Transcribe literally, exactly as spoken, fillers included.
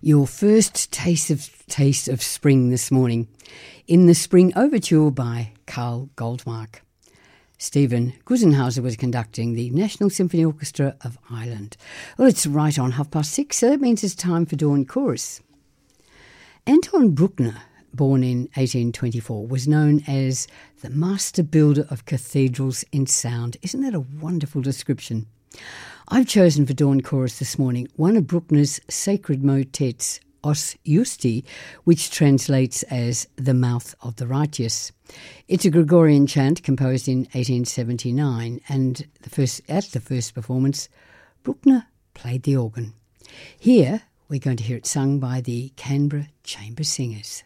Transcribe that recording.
Your first taste of taste of spring this morning in the Spring Overture by Carl Goldmark. Stephen Gusenhauser was conducting the National Symphony Orchestra of Ireland. Well, it's right on half past six, so that means it's time for Dawn Chorus. Anton Bruckner, born in eighteen twenty-four, was known as the master builder of cathedrals in sound. Isn't that a wonderful description? I've chosen for Dawn Chorus this morning one of Bruckner's sacred motets, Os Justi, which translates as The Mouth of the Righteous. It's a Gregorian chant composed in eighteen seventy-nine, and the first, at the first performance, Bruckner played the organ. Here, we're going to hear it sung by the Canberra Chamber Singers.